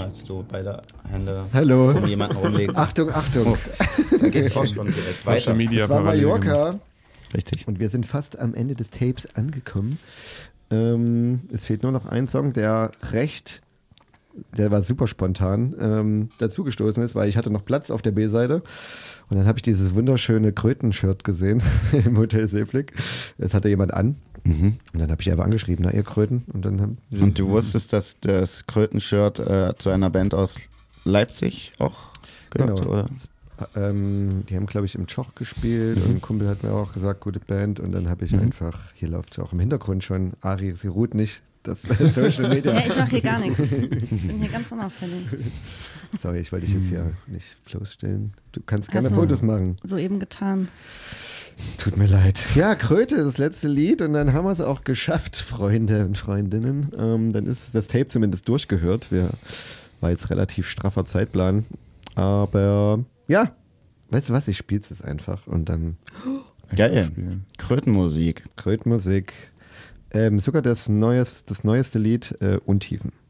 als du beide Hände Hallo. um jemanden rumlegst. Achtung, Achtung. Da geht's auch schon direkt Social weiter. Media Das war parallel gemacht. Mallorca. Richtig. Und wir sind fast am Ende des Tapes angekommen. Es fehlt nur noch ein Song, der war super spontan, dazugestoßen ist, weil ich hatte noch Platz auf der B-Seite. Und dann habe ich dieses wunderschöne Kröten-Shirt gesehen im Hotel Seeblick. Das hatte jemand an. Und dann habe ich einfach angeschrieben, na ihr Kröten. Und du wusstest, dass das Kröten-Shirt zu einer Band aus Leipzig auch gehört, Genau. oder? Die haben, glaube ich, im Tschoch gespielt und ein Kumpel hat mir auch gesagt, gute Band. Und dann habe ich einfach, hier läuft es auch im Hintergrund schon, Ari, sie ruht nicht, das Social Media. Ja, ich mache hier gar nichts. Ich bin hier ganz unauffällig. Sorry, ich wollte dich jetzt hier nicht bloßstellen. Du kannst gerne Hast du Fotos machen. Soeben getan. Tut mir leid. Ja, Kröte, das letzte Lied und dann haben wir es auch geschafft, Freunde und Freundinnen. Dann ist das Tape zumindest durchgehört. War jetzt relativ straffer Zeitplan. Aber ja, weißt du was, ich spiel's jetzt einfach und dann Geil. Krötenmusik. Krötenmusik. Sogar das neueste Lied, Untiefen.